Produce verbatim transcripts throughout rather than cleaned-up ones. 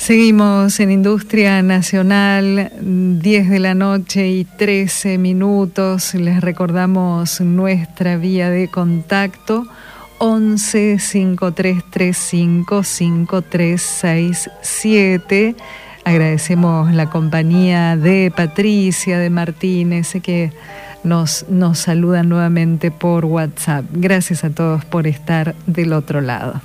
Seguimos en Industria Nacional, diez de la noche y trece minutos. Les recordamos nuestra vía de contacto once, cincuenta y tres treinta y cinco, cincuenta y tres sesenta y siete. Agradecemos la compañía de Patricia, de Martínez, que nos, nos saludan nuevamente por WhatsApp. Gracias a todos por estar del otro lado.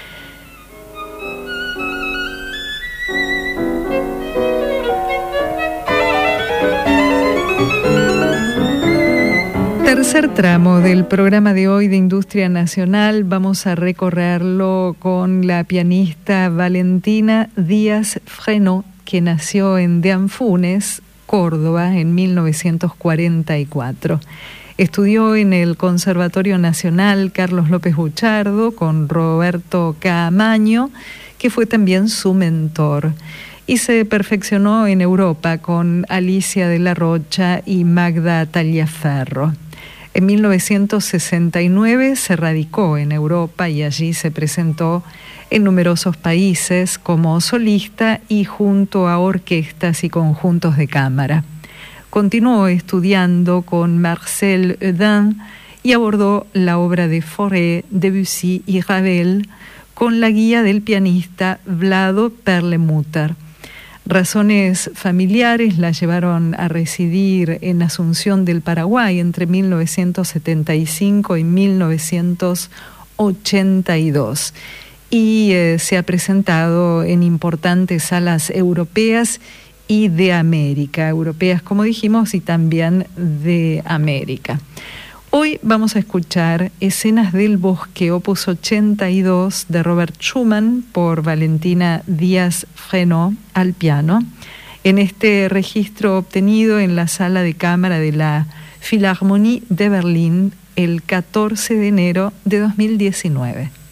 Tercer tramo del programa de hoy de Industria Nacional. Vamos a recorrerlo con la pianista Valentina Díaz Frenot, que nació en De Anfunes, Córdoba, en mil novecientos cuarenta y cuatro. Estudió en el Conservatorio Nacional Carlos López Buchardo con Roberto Caamaño, que fue también su mentor, y se perfeccionó en Europa con Alicia de la Rocha y Magda Taliaferro. En mil novecientos sesenta y nueve se radicó en Europa y allí se presentó en numerosos países como solista y junto a orquestas y conjuntos de cámara. Continuó estudiando con Marcel Eudin y abordó la obra de Fauré, Debussy y Ravel con la guía del pianista Vlado Perlmutter. Razones familiares la llevaron a residir en Asunción del Paraguay entre mil novecientos setenta y cinco y mil novecientos ochenta y dos y eh, se ha presentado en importantes salas europeas y de América, europeas como dijimos y también de América. Hoy vamos a escuchar Escenas del Bosque, opus ochenta y dos de Robert Schumann por Valentina Díaz Frenot al piano, en este registro obtenido en la sala de cámara de la Philharmonie de Berlín el catorce de enero de dos mil diecinueve.